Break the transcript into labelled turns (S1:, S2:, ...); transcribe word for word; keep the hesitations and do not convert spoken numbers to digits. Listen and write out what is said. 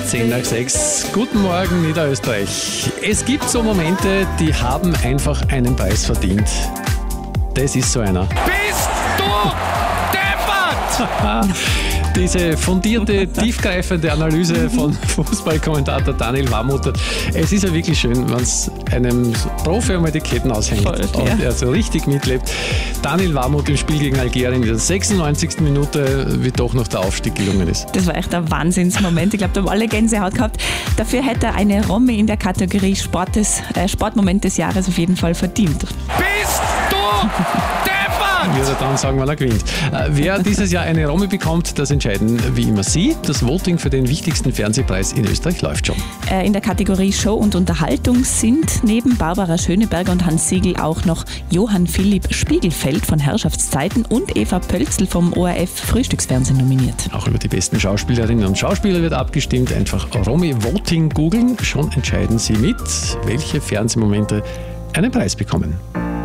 S1: zehn nach sechs. Guten Morgen, Niederösterreich. Es gibt so Momente, die haben einfach einen Preis verdient. Das ist so einer.
S2: Bist du deppert?
S1: Diese fundierte, tiefgreifende Analyse von Fußballkommentator Daniel Warmuter. Es ist ja wirklich schön, wenn es einem Profi einmal die Ketten aushängt.
S3: Voll, ja.
S1: Und er so richtig mitlebt. Daniel Warmuter im Spiel gegen Algerien in der sechsundneunzigsten Minute, wie doch noch der Aufstieg gelungen ist.
S3: Das war echt ein Wahnsinnsmoment. Ich glaube, da haben alle Gänsehaut gehabt. Dafür hätte er eine Romy in der Kategorie Sport des, äh, Sportmoment des Jahres auf jeden Fall verdient.
S2: Bist du deppert?
S1: Würde er dann sagen, weil er gewinnt. Äh, wer dieses Jahr eine Romy bekommt, das entscheiden wie immer Sie. Das Voting für den wichtigsten Fernsehpreis in Österreich läuft schon.
S3: Äh, in der Kategorie Show und Unterhaltung sind neben Barbara Schöneberger und Hans Siegel auch noch Johann Philipp Spiegelfeld von Herrschaftszeiten und Eva Pölzl vom O R F Frühstücksfernsehen nominiert.
S1: Auch über die besten Schauspielerinnen und Schauspieler wird abgestimmt. Einfach Romy Voting googeln. Schon entscheiden Sie mit, welche Fernsehmomente einen Preis bekommen.